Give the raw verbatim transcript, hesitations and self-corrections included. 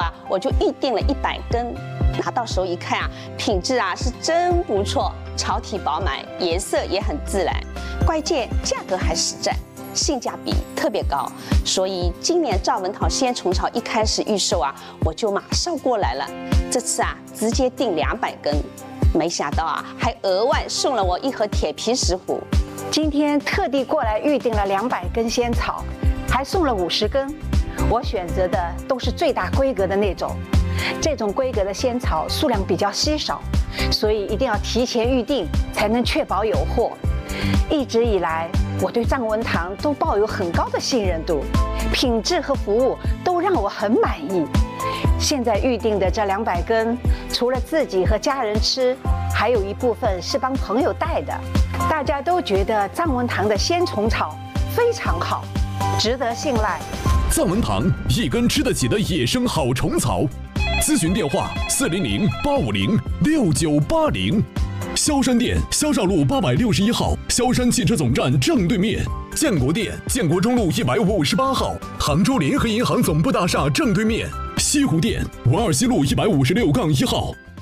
啊，我就预定了一百根。拿到手一看啊，品质啊是真不错，草体饱满，颜色也很自然，关键价格还实在，性价比特别高。所以今年赵文堂鲜虫草一开始预售啊，我就马上过来了。这次啊，直接订两百根，没想到啊，还额外送了我一盒铁皮石斛。 今天特地过来预定了两百根仙草，还送了五十根。我选择的都是最大规格的那种。这种规格的仙草数量比较稀少，所以一定要提前预定，才能确保有货。一直以来，我对藏文堂都抱有很高的信任度，品质和服务都让我很满意。现在预定的这两百根，除了自己和家人吃，还有一部分是帮朋友带的。大家都觉得藏文堂的鲜虫草非常好，值得信赖。 藏文堂一根吃得起的野生好虫草。咨询电话：四零零八五零六九八零。萧山店萧少路八百六十一号，萧山汽车总站正对面；建国店建国中路一百五十八号，杭州联合银行总部大厦正对面；西湖店文二西路一百五十六杠一号。